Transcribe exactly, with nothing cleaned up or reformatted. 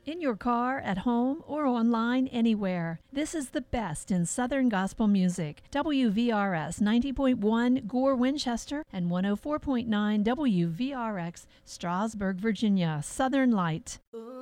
In your car, at home, or online, anywhere. This is the best in Southern gospel music. W V R S ninety point one Gore, Winchester, and one oh four point nine W V R X Strasburg, Virginia. Southern Light.